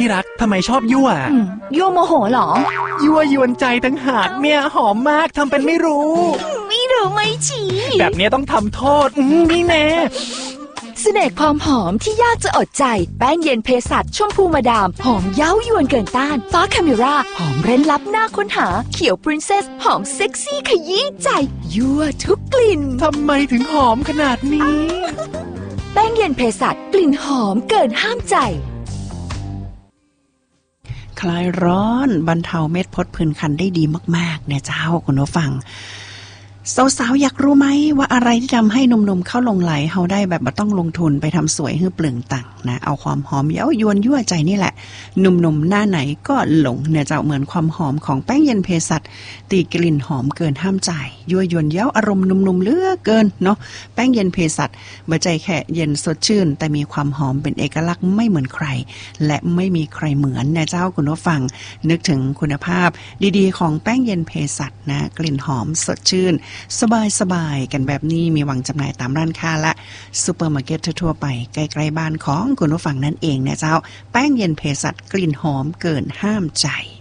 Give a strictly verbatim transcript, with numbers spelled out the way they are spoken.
ที่รักทำไมชอบยั่วยั่วโมโหหรอยั่วยวนใจตั้งหากเนี่ยหอมมากทำเป็นไม่รู้ไม่รู้ไม่ฉีแบบนี้ต้องทำโทษนี่แน่เสน่ห์ความหอมที่ยากจะอดใจแป้งเย็นเภสัชชมพูมาดามหอมเย้ายวนเกินต้านฟ้าคาเมราหอมเร้นลับน่าค้นหาเขียวปรินเซสหอมเซ็กซี่ขยี้ใจยั่วทุกกลิ่นทำไมถึงหอมขนาดนี้แป้งเย็นเภสัชกลิ่นหอมเกินห้ามใจคลายร้อนบรรเทาเม็ดพดผื่นคันได้ดีมากๆเนี่ยเจ้าคุณผู้ฟังสาวๆอยากรู้ไหมว่าอะไรที่ทำให้หนุ่มๆเข้าลงไหลเฮาได้แบบไม่ต้องลงทุนไปทำสวยให้เปลืองตังค์นะเอาความหอมเย้ายวนยั่วใจนี่แหละหนุ่มๆหน้าไหนก็หลงเนี่ยเจ้าเหมือนความหอมของแป้งเย็นเภสัชตีกลิ่นหอมเกินห้ามใจยั่วยวนเย้าอารมณ์หนุ่มๆเหลือเกินเนาะแป้งเย็นเภสัชบ่ใจแค่เย็นสดชื่นแต่มีความหอมเป็นเอกลักษณ์ไม่เหมือนใครและไม่มีใครเหมือนนะเจ้าคุณผู้ฟังนึกถึงคุณภาพดีๆของแป้งเย็นเภสัชนะกลิ่นหอมสดชื่นสบายสบายกันแบบนี้มีวางจำหน่ายตามร้านค้าและซุปเปอร์มาร์เก็ตทั่วไปใกล้ๆบ้านของคุณผู้ฟังนั่นเองนะเจ้าแป้งเย็นเภสัชกลิ่นหอมเกินห้ามใจ